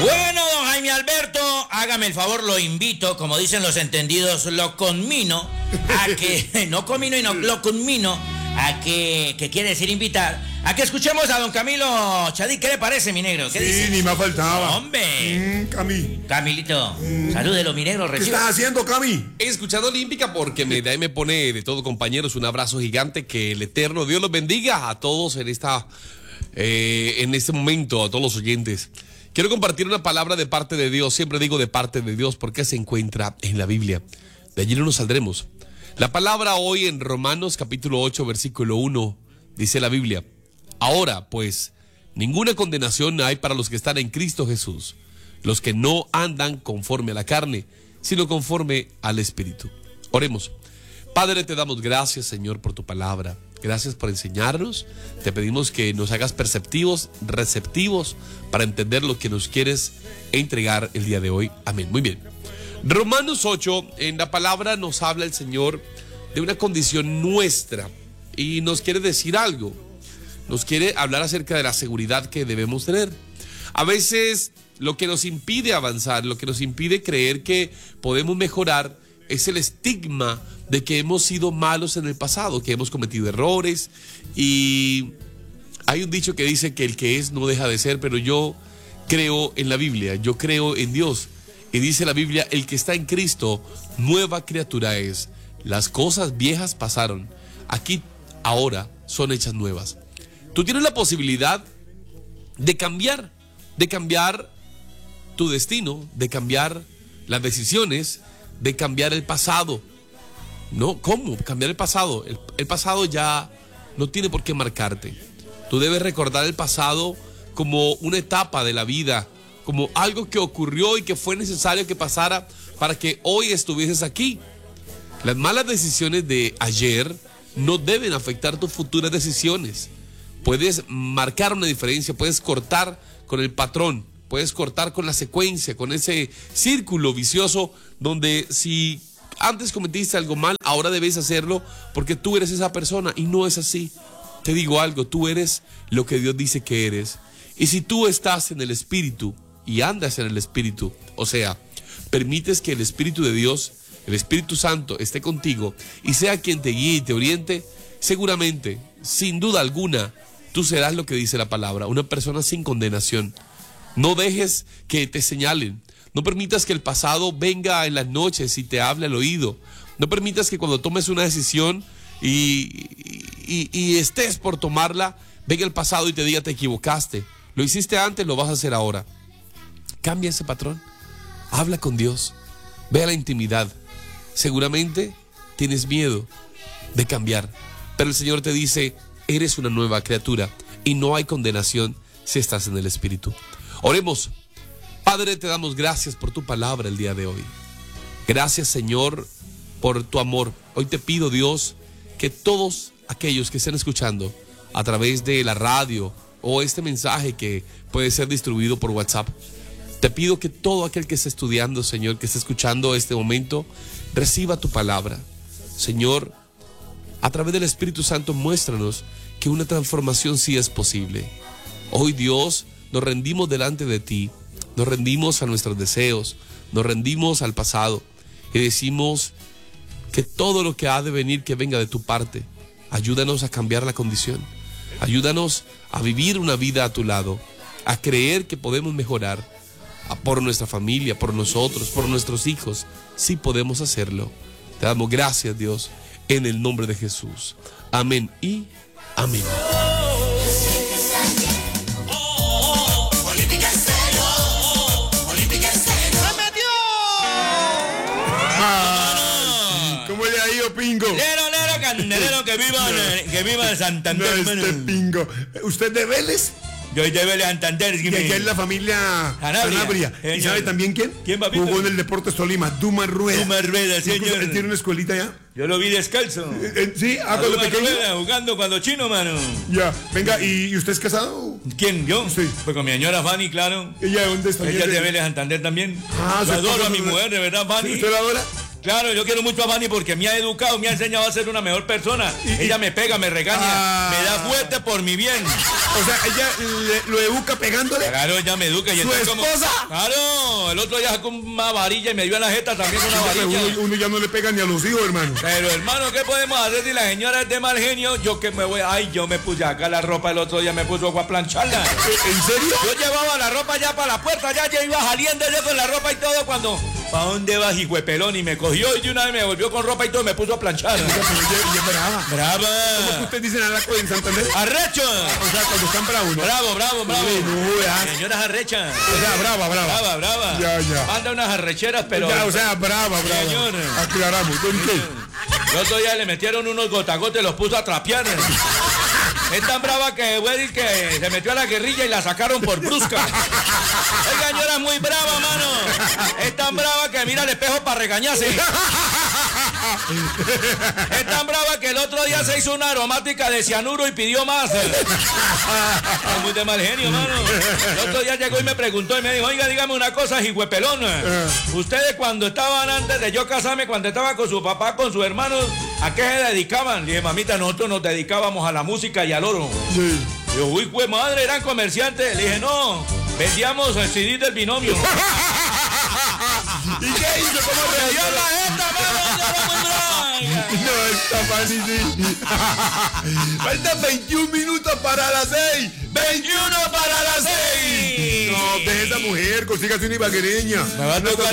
Bueno, don Jaime Alberto, hágame el favor, lo invito, como dicen los entendidos, lo conmino a que, no conmino y no, lo conmino a que quiere decir invitar, a que escuchemos a don Camilo Chadí. ¿Qué le parece, mi negro? ¿Qué dice? Ni me faltaba. ¡Hombre! Camilito, salúdelo, mi negro. ¿qué estás haciendo, Cami? He escuchado Olímpica porque me pone de todo, compañeros, un abrazo gigante. Que el eterno Dios los bendiga a todos en este momento, a todos los oyentes. Quiero compartir una palabra de parte de Dios. Siempre digo de parte de Dios porque se encuentra en la Biblia. De allí no nos saldremos. La palabra hoy en Romanos capítulo 8, versículo 1, dice la Biblia: ahora, pues, ninguna condenación hay para los que están en Cristo Jesús, los que no andan conforme a la carne, sino conforme al Espíritu. Oremos. Padre, te damos gracias, Señor, por tu palabra. Gracias por enseñarnos. Te pedimos que nos hagas perceptivos, receptivos, para entender lo que nos quieres entregar el día de hoy. Amén. Muy bien. Romanos 8, en la palabra nos habla el Señor de una condición nuestra y nos quiere decir algo. Nos quiere hablar acerca de la seguridad que debemos tener. A veces lo que nos impide avanzar, lo que nos impide creer que podemos mejorar, es el estigma de que hemos sido malos en el pasado, que hemos cometido errores. Y hay un dicho que dice que el que es no deja de ser, pero yo creo en la Biblia, yo creo en Dios. Y dice la Biblia: el que está en Cristo, nueva criatura es. Las cosas viejas pasaron, aquí ahora son hechas nuevas. Tú tienes la posibilidad de cambiar tu destino, de cambiar las decisiones, de cambiar el pasado. ¿No? ¿Cómo? Cambiar el pasado. El pasado ya no tiene por qué marcarte. Tú debes recordar el pasado como una etapa de la vida, como algo que ocurrió y que fue necesario que pasara para que hoy estuvieses aquí. Las malas decisiones de ayer no deben afectar tus futuras decisiones. Puedes marcar una diferencia, puedes cortar con el patrón, puedes cortar con la secuencia, con ese círculo vicioso donde si antes cometiste algo mal, ahora debes hacerlo porque tú eres esa persona, y no es así. Te digo algo, tú eres lo que Dios dice que eres. Y si tú estás en el Espíritu y andas en el Espíritu, o sea, permites que el Espíritu de Dios, el Espíritu Santo, esté contigo y sea quien te guíe y te oriente, seguramente, sin duda alguna, tú serás lo que dice la palabra, una persona sin condenación. No dejes que te señalen. No permitas que el pasado venga en las noches y te hable al oído. No permitas que cuando tomes una decisión y estés por tomarla, venga el pasado y te diga: te equivocaste. Lo hiciste antes, lo vas a hacer ahora. Cambia ese patrón. Habla con Dios. Ve a la intimidad. Seguramente tienes miedo de cambiar, pero el Señor te dice: eres una nueva criatura y no hay condenación si estás en el Espíritu. Oremos. Padre, te damos gracias por tu palabra el día de hoy. Gracias, Señor, por tu amor. Hoy te pido, Dios, que todos aquellos que estén escuchando a través de la radio o este mensaje que puede ser distribuido por WhatsApp, te pido que todo aquel que esté estudiando, Señor, que esté escuchando este momento, reciba tu palabra. Señor, a través del Espíritu Santo, muéstranos que una transformación sí es posible. Hoy, Dios, nos rendimos delante de ti. Nos rendimos a nuestros deseos, nos rendimos al pasado y decimos que todo lo que ha de venir, que venga de tu parte. Ayúdanos a cambiar la condición, ayúdanos a vivir una vida a tu lado, a creer que podemos mejorar por nuestra familia, por nosotros, por nuestros hijos. Sí podemos hacerlo. Te damos gracias, Dios, en el nombre de Jesús. Amén y amén. ¿Cómo le ha ido, Pingo? Lero, candelero, que viva el Santander. No, Pingo. ¿Usted de Vélez? Yo de Vélez Santander. Y aquí es la familia Sanabria. ¿Y sabe también quién? ¿Quién, papito? Jugó en el Deportes Tolima, Duma Rueda. Duma Rueda, señor. Él tiene una escuelita ya. Yo lo vi descalzo. Sí, cuando pequeño. Rueda, jugando cuando chino, mano. Ya, venga, ¿y usted es casado? ¿Quién? ¿Yo? Sí. Pues con mi señora Fanny, claro. ¿Ella dónde está? Ella es de Vélez Santander también. Ah, yo adoro a mi mujer, de verdad, Fanny. ¿Usted la adora? Claro, yo quiero mucho a Fanny porque me ha educado, me ha enseñado a ser una mejor persona. Ella me pega, me regaña, me da fuerte por mi bien. O sea, ella lo educa pegándole. Claro, ella me educa. Y ¿Su esposa? Claro, el otro día sacó una varilla y me dio en la jeta también con una varilla. Uno ya no le pega ni a los hijos, hermano. Pero hermano, ¿qué podemos hacer si la señora es de mal genio? Yo que me voy, yo me puse acá la ropa el otro día, me puso a plancharla. ¿En serio? Yo llevaba la ropa ya para la puerta, ya iba saliendo yo con la ropa y todo cuando... ¿Para dónde vas, hijuepelón? Y me cogió y de una vez me volvió con ropa y todo, me puso a planchar. Ella es brava. Brava. ¿Cómo que ustedes dicen araco en Santander? ¡Arrecho! O sea, cuando están bravos, ¿no? Bravo. No, Señoras arrechas. O sea, brava. Ya. Manda unas arrecheras, pero... Ya, o sea, brava. Señor. Aclaramos. ¿Con qué? El otro día le metieron unos gotagotes, los puso a trapear. Es tan brava que que se metió a la guerrilla y la sacaron por brusca. Esa señora es muy brava, mano. Es tan brava que mira al espejo para regañarse. Es tan brava que el otro día se hizo una aromática de cianuro y pidió más. Es muy de mal genio, mano. El otro día llegó y me preguntó y me dijo, oiga, dígame una cosa, hijuepelón. Ustedes cuando estaban antes de yo casarme, cuando estaba con su papá, con sus hermanos, ¿a qué se dedicaban? Le dije, mamita, nosotros nos dedicábamos a la música y al oro. Sí. Yo, uy, pues madre, eran comerciantes. Le dije, no, vendíamos el CD del binomio. ¿Y qué hizo? ¿Cómo ¡Me dio la jeta, mano! No, está fácil, sí. Faltan 21 minutos para las 6. 21 para las 6. No, deje esa mujer, consígase una ibaguereña. Me va a tocar